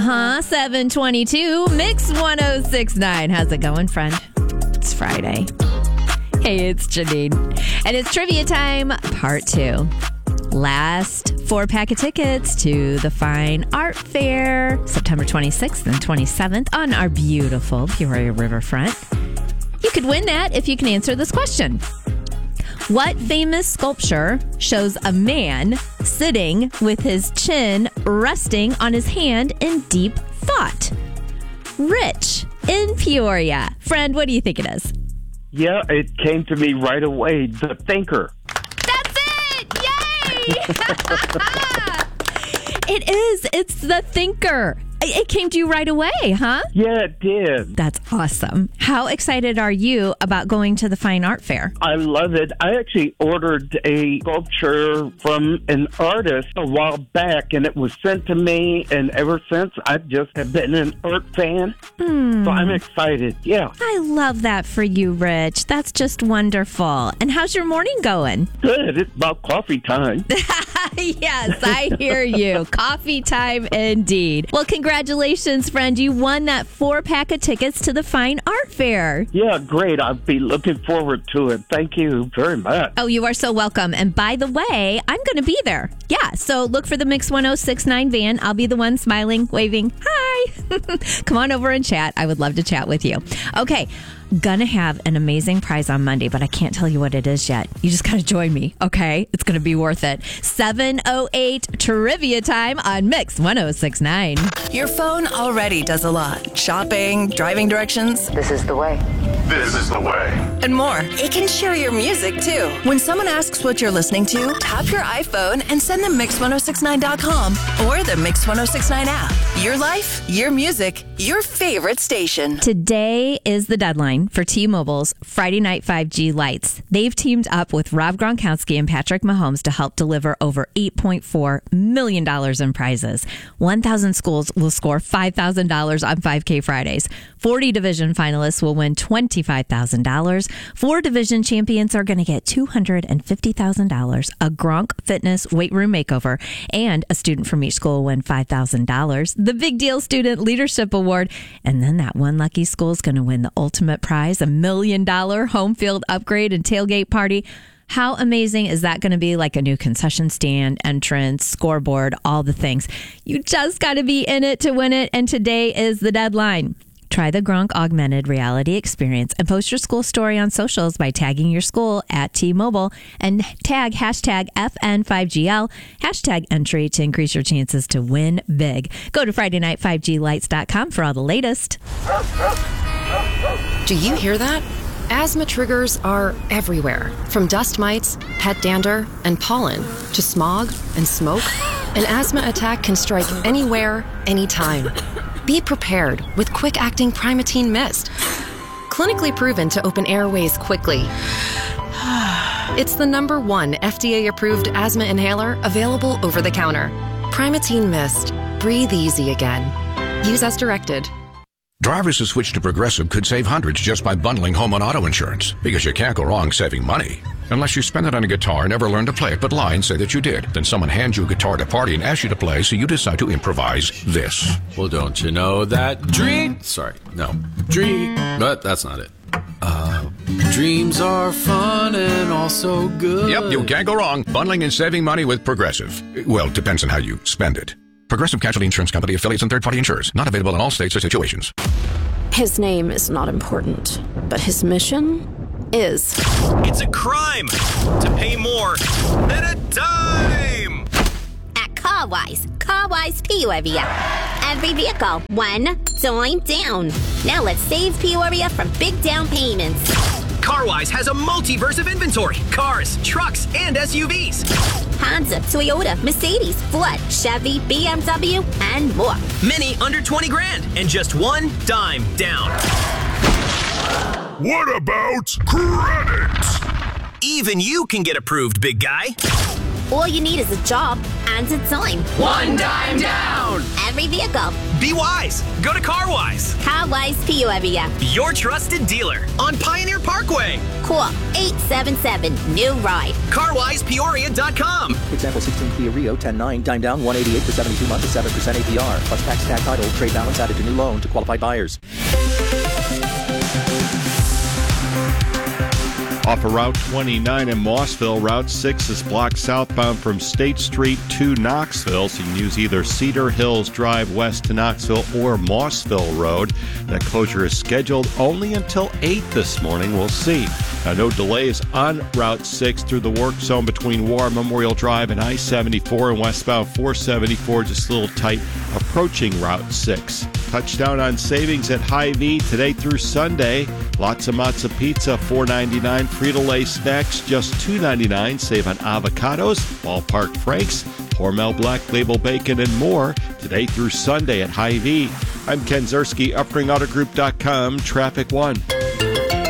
722 Mix 1069. How's it going, friend? It's Friday. Hey, it's Janine. And it's trivia time, part 2. Last 4-pack of tickets to the Fine Art Fair, September 26th and 27th on our beautiful Peoria Riverfront. You could win that if you can answer this question. What famous sculpture shows a man sitting with his chin resting on his hand in deep thought? Rich in Peoria. Friend, what do you think it is? Yeah, it came to me right away. The Thinker. That's it! Yay! It is. It's The Thinker. It came to you right away, huh? Yeah, it did. That's awesome. How excited are you about going to the Fine Art Fair? I love it. I actually ordered a sculpture from an artist a while back, and it was sent to me, and ever since, I just have been an art fan. So I'm excited. Yeah. I love that for you, Rich. That's just wonderful. And how's your morning going? Good. It's about coffee time. Yes, I hear you. Coffee time indeed. Well, congratulations, friend. You won that 4-pack of tickets to the Fine Art Fair. Yeah, great. I'll be looking forward to it. Thank you very much. Oh, you are so welcome. And by the way, I'm going to be there. Yeah, so look for the Mix 1069 van. I'll be the one smiling, waving. Hi. Come on over and chat. I would love to chat with you. Okay. Gonna have an amazing prize on Monday, but I can't tell you what it is yet. You just gotta join me, okay? It's gonna be worth it. 7:08 trivia time on Mix 1069. Your phone already does a lot. Shopping, driving directions. This is the way. This is the way. And more. It can share your music, too. When someone asks what you're listening to, tap your iPhone and send them Mix1069.com or the Mix 1069 app. Your life, your music, your favorite station. Today is the deadline for T-Mobile's Friday Night 5G Lights. They've teamed up with Rob Gronkowski and Patrick Mahomes to help deliver over $8.4 million in prizes. 1,000 schools will score $5,000 on 5K Fridays. 40 division finalists will win $25,000. 4 division champions are going to get $250,000, a Gronk Fitness weight room makeover, and a student from each school will win $5,000, the Big Deal Student Leadership Award, and then that one lucky school is going to win the ultimate prize, $1 million home field upgrade and tailgate party. How amazing is that going to be? Like a new concession stand, entrance, scoreboard, all the things. You just got to be in it to win it, and today is the deadline. Try the Gronk augmented reality experience and post your school story on socials by tagging your school at T-Mobile and tag hashtag FN5GL, hashtag entry to increase your chances to win big. Go to FridayNight5GLights.com for all the latest. Do you hear that? Asthma triggers are everywhere, from dust mites, pet dander, and pollen, to smog and smoke. An asthma attack can strike anywhere, anytime. Be prepared with quick-acting Primatene Mist. Clinically proven to open airways quickly. It's the #1 FDA-approved asthma inhaler available over the counter. Primatene Mist. Breathe easy again. Use as directed. Drivers who switch to Progressive could save hundreds just by bundling home and auto insurance, because you can't go wrong saving money. Unless you spend it on a guitar and never learn to play it, but lie and say that you did. Then someone hands you a guitar at a party and asks you to play, so you decide to improvise this. Well, don't you know that but that's not it. Dreams are fun and also good. Yep, you can't go wrong. Bundling and saving money with Progressive. Well, it depends on how you spend it. Progressive Casualty Insurance Company, affiliates, and third-party insurers. Not available in all states or situations. His name is not important, but his mission is. It's a crime to pay more than a dime. At CarWise Peoria. Every vehicle, $1 down. Now let's save Peoria from big down payments. CarWise has a multiverse of inventory. Cars, trucks, and SUVs. Honda, Toyota, Mercedes, Ford, Chevy, BMW, and more. Many under 20 grand and just $1 down. What about credit? Even you can get approved, big guy. All you need is a job and a dime. $1 down. every vehicle. Be wise. Go to CarWise. CarWise Peoria. Your trusted dealer on Pioneer Parkway. Call 877-NEW-RIDE. CarWisePeoria.com. Example 16 Kia Rio 10.9, time down 188 for 72 months at 7% APR. Plus tax, tag, title, trade balance added to new loan to qualified buyers. Off of Route 29 in Mossville, Route 6 is blocked southbound from State Street to Knoxville, so you can use either Cedar Hills Drive west to Knoxville or Mossville Road. That closure is scheduled only until 8 this morning. We'll see. Now, no delays on Route 6 through the work zone between War Memorial Drive and I-74 and westbound 474, just a little tight approaching Route 6. Touchdown on savings at Hy-Vee today through Sunday. Lots of Matzo Pizza, $4.99. Frito-Lay snacks, just $2.99. Save on avocados, Ballpark Franks, Hormel Black Label Bacon, and more today through Sunday at Hy-Vee. I'm Ken Zerski, UpringAutoGroup.com, Traffic 1.